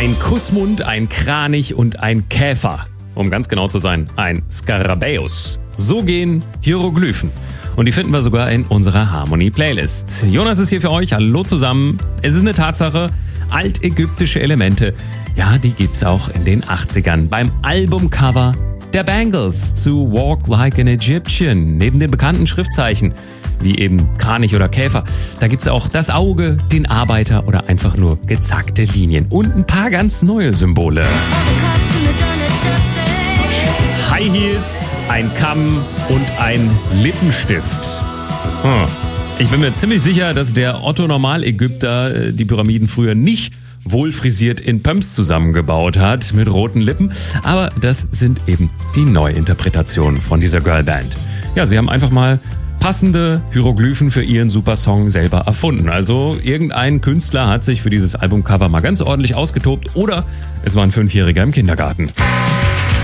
Ein Kussmund, ein Kranich und ein Käfer. Um ganz genau zu sein, ein Skarabäus. So gehen Hieroglyphen. Und die finden wir sogar in unserer Harmony-Playlist. Jonas ist hier für euch. Hallo zusammen. Es ist eine Tatsache, altägyptische Elemente, ja, die gibt's auch in den 80ern. Beim Albumcover der Bangles zu Walk Like an Egyptian. Neben den bekannten Schriftzeichen, wie eben Kranich oder Käfer, da gibt's auch das Auge, den Arbeiter oder einfach nur gezackte Linien. Und ein paar ganz neue Symbole. High Heels, ein Kamm und ein Lippenstift. Ich bin mir ziemlich sicher, dass der Otto-Normal-Ägypter die Pyramiden früher nicht wohlfrisiert in Pumps zusammengebaut hat mit roten Lippen. Aber das sind eben die Neuinterpretationen von dieser Girlband. Ja, sie haben einfach mal passende Hieroglyphen für ihren Supersong selber erfunden. Also irgendein Künstler hat sich für dieses Albumcover mal ganz ordentlich ausgetobt oder es war ein 5-Jähriger im Kindergarten.